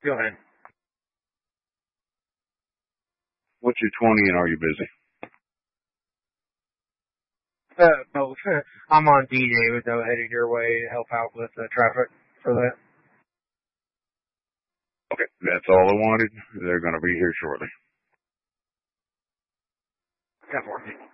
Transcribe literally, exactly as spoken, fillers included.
Go ahead. What's your twenty and are you busy? Uh, both. I'm on D J with no headed your way to help out with uh, traffic for that. Okay, that's all I wanted. They're going to be here shortly. Definitely.